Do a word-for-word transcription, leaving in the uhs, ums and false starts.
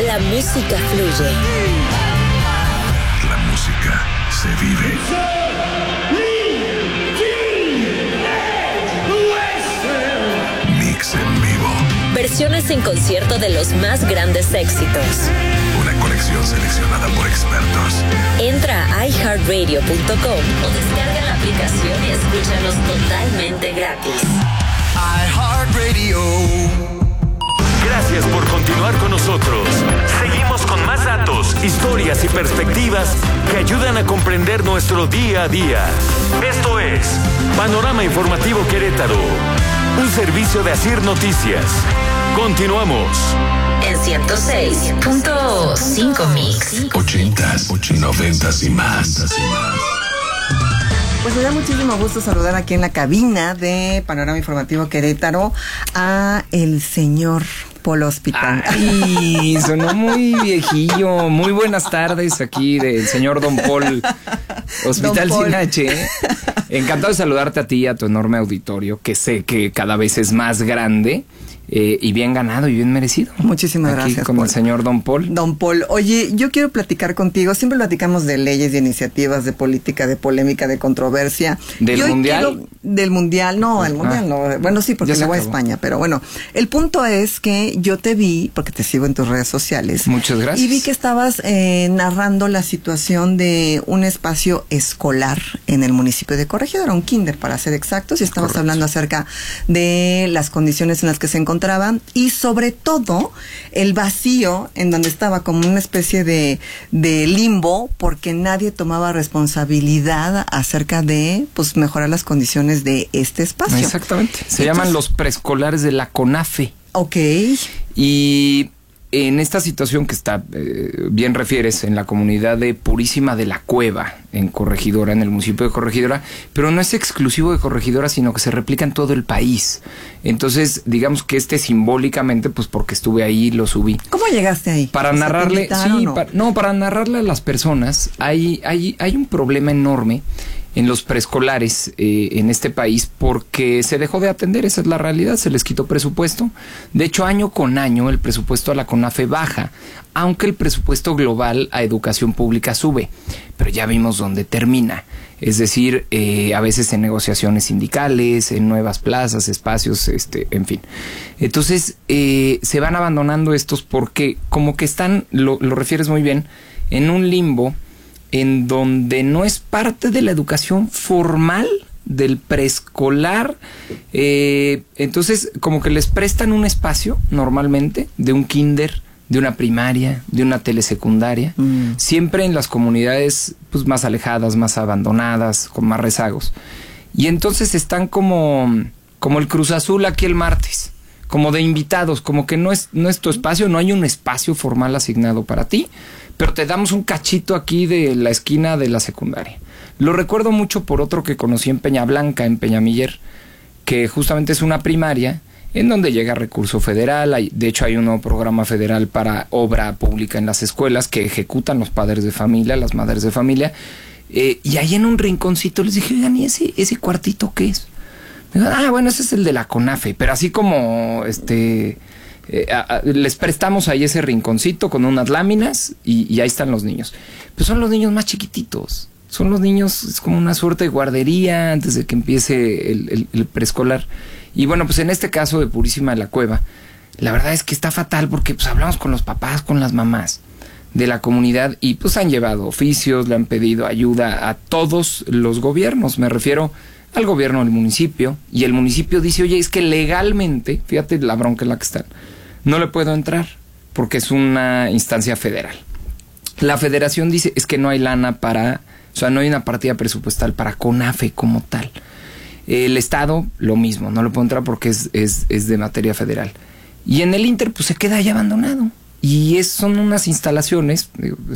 La música fluye. La música se vive. Mix en vivo. Versiones en concierto de los más grandes éxitos. Una colección seleccionada por expertos. Entra a i heart radio punto com o descarga la aplicación y escúchanos totalmente gratis. iHeartRadio. Gracias por continuar con nosotros. Seguimos con más datos, historias y perspectivas que ayudan a comprender nuestro día a día. Esto es Panorama Informativo Querétaro, un servicio de Asir Noticias. Continuamos. En ciento seis punto cinco Mix. Ochentas, noventas y más. Pues me da muchísimo gusto saludar aquí en la cabina de Panorama Informativo Querétaro a el señor Paul Hospital. Ay, sonó muy viejillo. Muy buenas tardes aquí del señor Don Paul Hospital Don Paul. Sin H. Encantado de saludarte a ti y a tu enorme auditorio, que sé que cada vez es más grande. Eh, y bien ganado y bien merecido. Muchísimas Aquí gracias, con Paul. el señor Don Paul. Don Paul, oye, yo quiero platicar contigo. Siempre platicamos de leyes, de iniciativas, de política, de polémica, de controversia. ¿Del Y hoy mundial? quiero- del mundial, no, el mundial Ah. no. Bueno, sí, porque Ya se le voy a acabó. España, pero bueno. El punto es que yo te vi, porque te sigo en tus redes sociales. Muchas gracias. Y vi que estabas eh, narrando la situación de un espacio escolar en el municipio de Corregidora, un kinder para ser exactos, y estabas Correcto. hablando acerca de las condiciones en las que se encontraban y sobre todo el vacío en donde estaba como una especie de, de limbo porque nadie tomaba responsabilidad acerca de pues mejorar las condiciones de este espacio. Exactamente. Se Entonces- llaman los preescolares de la CONAFE. Ok. Y en esta situación que está, eh, bien refieres, en la comunidad de Purísima de la Cueva, en Corregidora, en el municipio de Corregidora, pero no es exclusivo de Corregidora, sino que se replica en todo el país. Entonces, digamos que este simbólicamente, pues porque estuve ahí, lo subí. ¿Cómo llegaste ahí? Para O sea, ¿te narrarle, invitaron sí, o? pa- no, para narrarle a las personas, hay, hay, hay un problema enorme en los preescolares eh, en este país porque se dejó de atender, esa es la realidad, se les quitó presupuesto. De hecho, año con año el presupuesto a la CONAFE baja, aunque el presupuesto global a educación pública sube, pero ya vimos dónde termina. Es decir, eh, a veces en negociaciones sindicales, en nuevas plazas, espacios, este, en fin. Entonces, eh, se van abandonando estos porque como que están, lo, lo refieres muy bien, en un limbo en donde no es parte de la educación formal del preescolar. Eh, entonces, como que les prestan un espacio normalmente de un kinder, de una primaria, de una telesecundaria, Mm. siempre en las comunidades pues más alejadas, más abandonadas, con más rezagos. Y entonces están como, como el Cruz Azul aquí el martes, como de invitados, como que no es, no es tu espacio, no hay un espacio formal asignado para ti, pero te damos un cachito aquí de la esquina de la secundaria. Lo recuerdo mucho por otro que conocí en Peña Blanca, en Peñamiller, que justamente es una primaria en donde llega recurso federal. Hay, de hecho, hay un nuevo programa federal para obra pública en las escuelas que ejecutan los padres de familia, las madres de familia. Eh, y ahí en un rinconcito les dije, oigan, ¿y ese, ese cuartito qué es? Me dijeron, ah, bueno, ese es el de la CONAFE, pero así como este... Eh, a, a, les prestamos ahí ese rinconcito con unas láminas y, y ahí están los niños. Pues son los niños más chiquititos. Son los niños, es como una suerte de guardería antes de que empiece el, el, el preescolar. Y bueno, pues en este caso de Purísima de la Cueva, la verdad es que está fatal porque pues hablamos con los papás, con las mamás de la comunidad y pues han llevado oficios, le han pedido ayuda a todos los gobiernos. Me refiero al gobierno del municipio y el municipio dice, oye, es que legalmente, fíjate la bronca en la que están, no le puedo entrar porque es una instancia federal. La federación dice, es que no hay lana para, o sea, no hay una partida presupuestal para CONAFE como tal. El Estado, lo mismo, no le puedo entrar porque es, es, es de materia federal. Y en el Inter, pues se queda ahí abandonado. Y es, son unas instalaciones, digo,